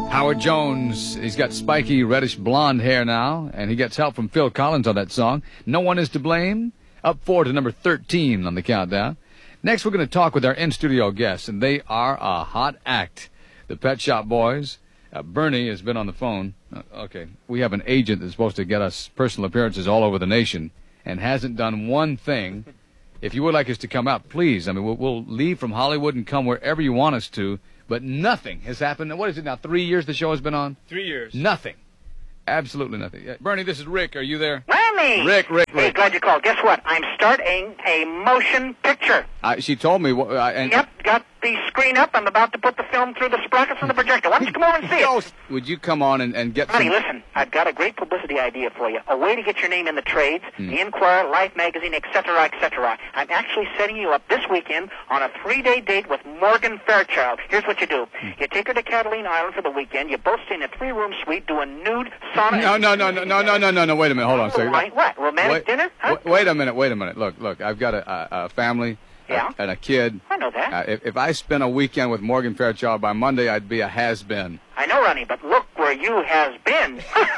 Howard Jones, he's got spiky reddish blonde hair now, and he gets help from Phil Collins on that song. No One Is to Blame, up 4 to number 13 on the countdown. Next, we're going to talk with our in-studio guests, and they are a hot act. The Pet Shop Boys. Bernie has been on the phone. Okay, we have an agent that's supposed to get us personal appearances all over the nation and hasn't done one thing. If you would like us to come out, please. I mean, we'll leave from Hollywood and come wherever you want us to, but nothing has happened. What is it now, 3 years the show has been on? 3 years. Nothing. Absolutely nothing. Bernie, this is Rick. Are you there? Lemmy! Rick. Hey, glad you called. Guess what? I'm starting a motion picture. She told me. Yep, got the screen up. I'm about to put the film through the sprockets on the projector. Why don't you come over and see it? Would you come on and get Honey, listen, I've got a great publicity idea for you. A way to get your name in the trades, the Inquirer, Life Magazine, etc., etc. I'm actually setting you up this weekend on a 3-day date with Morgan Fairchild. Here's what you do. You take her to Catalina Island for the weekend. You both stay in a 3-room suite, do a nude sauna. No. Wait a minute. Hold on a second. What? Romantic dinner? Huh? Wait a minute. Look. I've got a family. Yeah? And a kid. I know that. If I spent a weekend with Morgan Fairchild, by Monday I'd be a has-been. I know, Ronnie, but look where you has been.